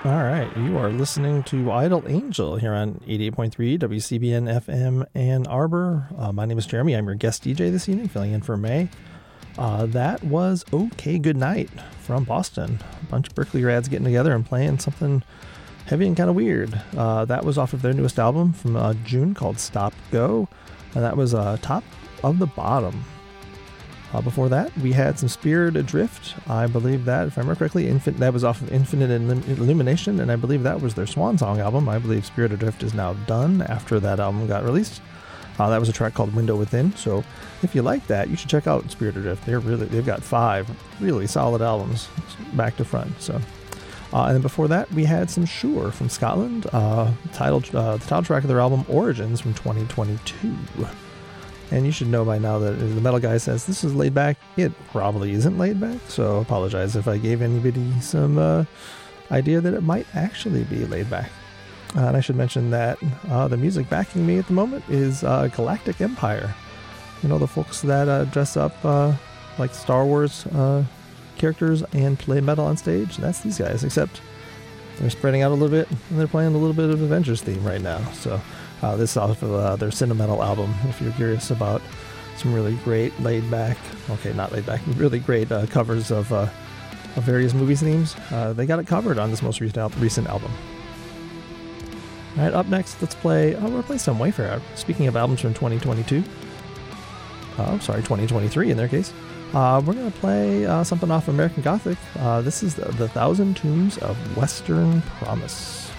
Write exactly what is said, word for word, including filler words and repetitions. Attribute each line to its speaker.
Speaker 1: All right, you are listening to Idle Angel here on eighty-eight point three W C B N F M Ann Arbor. Uh, my name is Jeremy. I'm your guest D J this evening, filling in for May. Uh, that was OK Goodnight from Boston. A bunch of Berkeley grads getting together and playing something heavy and kind of weird. Uh, that was off of their newest album from uh, June called Stop Go. And that was uh, Top of the Bottom. Uh, before that, we had some Spirit Adrift. I believe that, if I remember correctly, infin- that was off of Infinite Illum- Illumination, and I believe that was their Swan Song album. I believe Spirit Adrift is now done after that album got released. Uh, that was a track called Window Within. So if you like that, you should check out Spirit Adrift. They're really they've got five really solid albums back to front. So, uh, and then before that, we had some Shure from Scotland. Uh, titled uh, the title track of their album Origins from twenty twenty-two. And you should know by now that the metal guy says this is laid back. It probably isn't laid back, so I apologize if I gave anybody some uh, idea that it might actually be laid back. Uh, and I should mention that uh, the music backing me at the moment is uh, Galactic Empire. You know, the folks that uh, dress up uh, like Star Wars uh, characters and play metal on stage. That's these guys, except they're spreading out a little bit and they're playing a little bit of Avengers theme right now. So. Uh, this is off of uh, their Cinemetal album, if you're curious about some really great laid-back, okay, not laid-back, really great uh, covers of, uh, of various movie themes. Uh, they got it covered on this most recent, al- recent album. All right, up next, let's play, oh, we're going to play some Wayfarer. Speaking of albums from twenty twenty-two, uh, I'm sorry, twenty twenty-three in their case, uh, we're going to play uh, something off American Gothic. Uh, this is the, the Thousand Tombs of Western Promise.